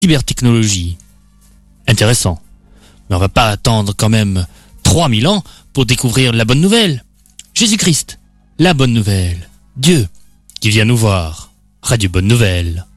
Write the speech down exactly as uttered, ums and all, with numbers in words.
cybertechnologie. Intéressant. Mais on va pas attendre quand même trois mille ans pour découvrir la bonne nouvelle. Jésus-Christ, la bonne nouvelle. Dieu qui vient nous voir. Radio Bonne Nouvelle.